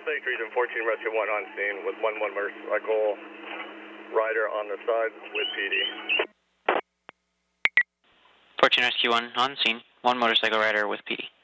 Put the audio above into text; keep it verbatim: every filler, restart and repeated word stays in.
Lake Region fourteen, Rescue one on scene with one one motorcycle rider on the side with P D. fourteen Rescue one on scene, one motorcycle rider with P D.